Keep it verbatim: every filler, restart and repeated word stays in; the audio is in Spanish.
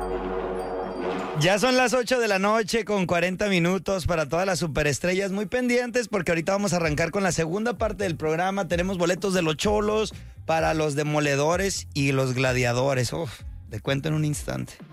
Ya son las ocho de la noche con cuarenta minutos para todas las superestrellas. Muy pendientes porque ahorita vamos a arrancar con la segunda parte del programa. Tenemos boletos de los Cholos para los Demoledores y los Gladiadores. Uf, te cuento en un instante.